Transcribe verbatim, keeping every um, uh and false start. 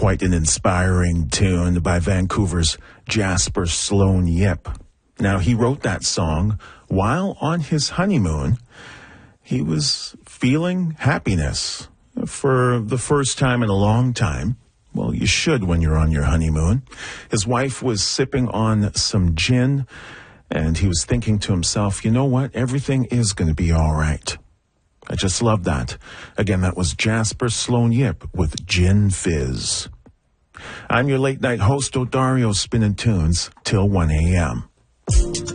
Quite an inspiring tune by Vancouver's Jasper Sloan Yip. Now, he wrote that song while on his honeymoon. He was feeling happiness for the first time in a long time. Well, you should when you're on your honeymoon. His wife was sipping on some gin, and he was thinking to himself, you know what? Everything is going to be all right. I just love that. Again, that was Jasper Sloan Yip with Gin Fizz. I'm your late night host, Odario, spinning tunes till one a.m.